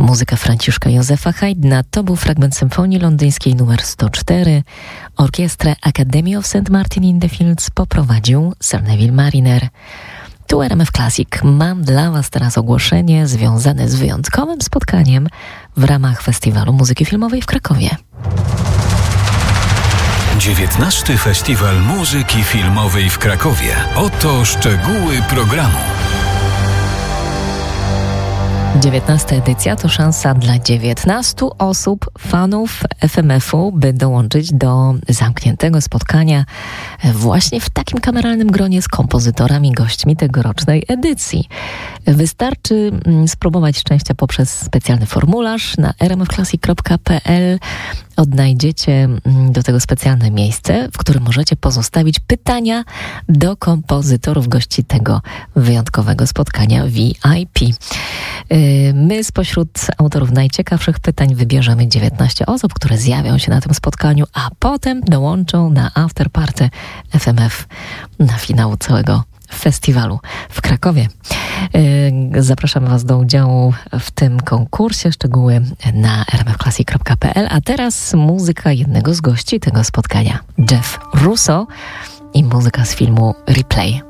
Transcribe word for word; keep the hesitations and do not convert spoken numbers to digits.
Muzyka Franciszka Józefa Haydna. To był fragment Symfonii Londyńskiej nr sto cztery. Orkiestrę Academy of Saint Martin in the Fields poprowadził Sir Neville Marriner. Tu R M F Classic. Mam dla Was teraz ogłoszenie związane z wyjątkowym spotkaniem w ramach Festiwalu Muzyki Filmowej w Krakowie. dziewiętnasty Festiwal Muzyki Filmowej w Krakowie. Oto szczegóły programu. dziewiętnasta edycja to szansa dla dziewiętnastu osób, fanów F M F-u, by dołączyć do zamkniętego spotkania właśnie w takim kameralnym gronie z kompozytorami, gośćmi tegorocznej edycji. Wystarczy spróbować szczęścia poprzez specjalny formularz na r m f classic kropka p l. Odnajdziecie do tego specjalne miejsce, w którym możecie pozostawić pytania do kompozytorów gości tego wyjątkowego spotkania V I P. My spośród autorów najciekawszych pytań wybierzemy dziewiętnaście osób, które zjawią się na tym spotkaniu, a potem dołączą na afterparty F M F na finał całego festiwalu w Krakowie. Zapraszamy Was do udziału w tym konkursie. Szczegóły na r m f classic kropka p l. A teraz muzyka jednego z gości tego spotkania. Jeff Russo i muzyka z filmu Replay.